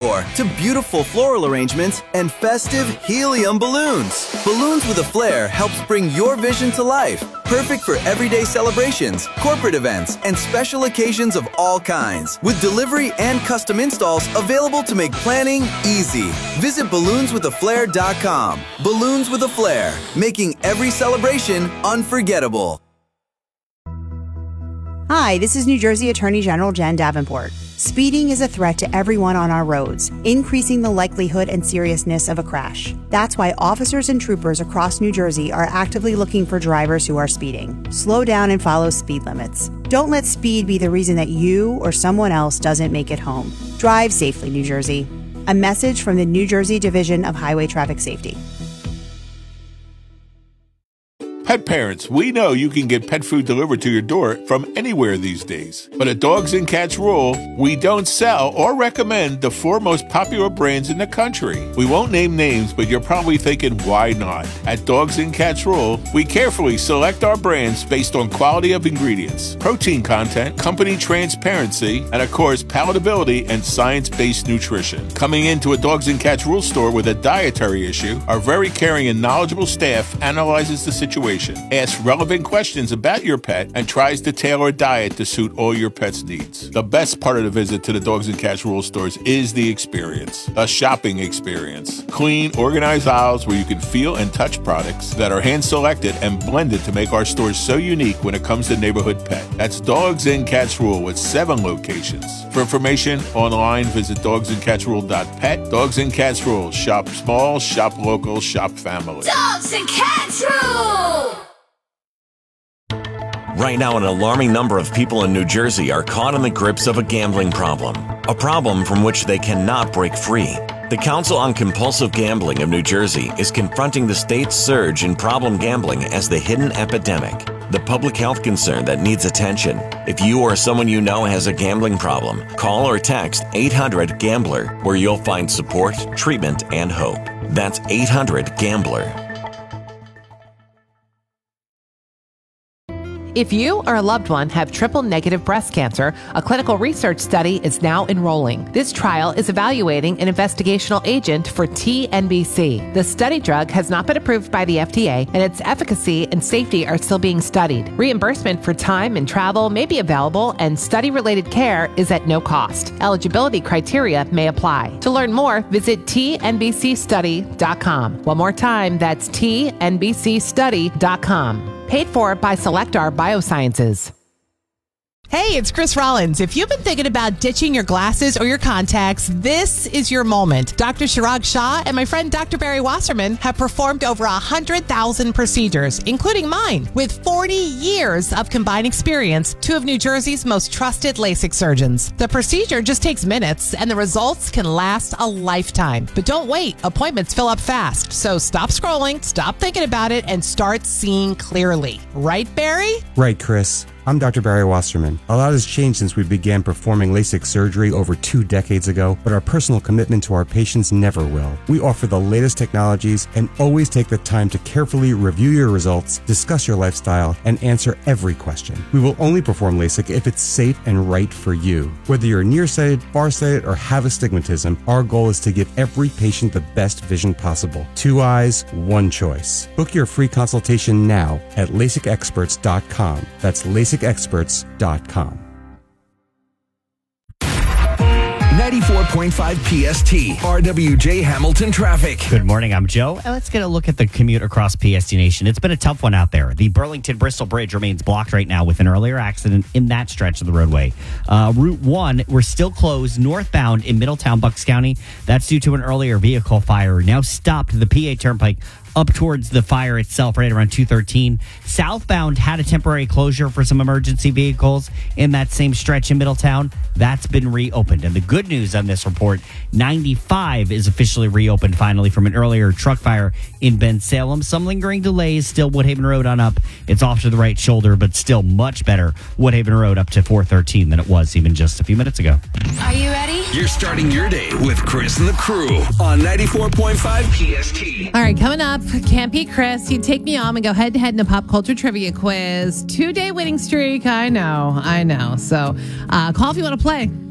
decor to beautiful floral arrangements and festive helium balloons. Balloons with a Flare helps bring your vision to life. Perfect for everyday celebrations, corporate events, and special occasions of all kinds. With delivery and custom installs available to make planning easy. Visit balloonswithaflare.com. Balloons with a Flare, making every celebration unforgettable. Hi, this is New Jersey Attorney General Jen Davenport. Speeding is a threat to everyone on our roads, increasing the likelihood and seriousness of a crash. That's why officers and troopers across New Jersey are actively looking for drivers who are speeding. Slow down and follow speed limits. Don't let speed be the reason that you or someone else doesn't make it home. Drive safely, New Jersey. A message from the New Jersey Division of Highway Traffic Safety. Pet parents, we know you can get pet food delivered to your door from anywhere these days. But at Dogs and Cats Rule, we don't sell or recommend the 4 most popular brands in the country. We won't name names, but you're probably thinking, why not? At Dogs and Cats Rule, we carefully select our brands based on quality of ingredients, protein content, company transparency, and of course, palatability and science-based nutrition. Coming into a Dogs and Cats Rule store with a dietary issue, our very caring and knowledgeable staff analyzes the situation, asks relevant questions about your pet, and tries to tailor a diet to suit all your pet's needs. The best part of the visit to the Dogs and Cats Rule stores is the experience, a shopping experience. Clean, organized aisles where you can feel and touch products that are hand-selected and blended to make our stores so unique when it comes to neighborhood pet. That's Dogs and Cats Rule with 7 locations. For information online, visit dogsandcatsrule.pet. Dogs and Cats Rule. Shop small, shop local, shop family. Dogs and Cats Rule! Right now, an alarming number of people in New Jersey are caught in the grips of a gambling problem, a problem from which they cannot break free. The Council on Compulsive Gambling of New Jersey is confronting the state's surge in problem gambling as the hidden epidemic, the public health concern that needs attention. If you or someone you know has a gambling problem, call or text 800-GAMBLER, where you'll find support, treatment, and hope. That's 800-GAMBLER. If you or a loved one have triple-negative breast cancer, a clinical research study is now enrolling. This trial is evaluating an investigational agent for TNBC. The study drug has not been approved by the FDA, and its efficacy and safety are still being studied. Reimbursement for time and travel may be available, and study-related care is at no cost. Eligibility criteria may apply. To learn more, visit tnbcstudy.com. One more time, that's tnbcstudy.com. Paid for by Selectar Biosciences. Hey, it's Chris Rollins. If you've been thinking about ditching your glasses or your contacts, this is your moment. Dr. Chirag Shah and my friend Dr. Barry Wasserman have performed over 100,000 procedures, including mine. With 40 years of combined experience, 2 of New Jersey's most trusted LASIK surgeons. The procedure just takes minutes, and the results can last a lifetime. But don't wait. Appointments fill up fast. So stop scrolling, stop thinking about it, and start seeing clearly. Right, Barry? Right, Chris. I'm Dr. Barry Wasserman. A lot has changed since we began performing LASIK surgery over 2 decades ago, but our personal commitment to our patients never will. We offer the latest technologies and always take the time to carefully review your results, discuss your lifestyle, and answer every question. We will only perform LASIK if it's safe and right for you. Whether you're nearsighted, farsighted, or have astigmatism, our goal is to give every patient the best vision possible. 2 eyes, 1 choice. Book your free consultation now at LASIKexperts.com. That's LASIKexperts.com. 94.5 PST, RWJ Hamilton Traffic. Good morning, I'm Joe, and let's get a look at the commute across PST Nation. It's been a tough one out there. The Burlington-Bristol Bridge remains blocked right now with an earlier accident in that stretch of the roadway. Route 1, we're still closed northbound in Middletown, Bucks County. That's due to an earlier vehicle fire. Now stopped the PA Turnpike up towards the fire itself right around 213. Southbound had a temporary closure for some emergency vehicles in that same stretch in Middletown. That's been reopened. And the good news on this report, 95 is officially reopened finally from an earlier truck fire in Bensalem. Some lingering delays, still Woodhaven Road on up. It's off to the right shoulder, but still much better Woodhaven Road up to 413 than it was even just a few minutes ago. Are you ready? You're starting your day with Chris and the crew on 94.5 PST. All right, coming up, Can't Beat Chris. He'd take me on and go head-to-head in a pop culture trivia quiz. 2-day winning streak. I know. So call if you want to play.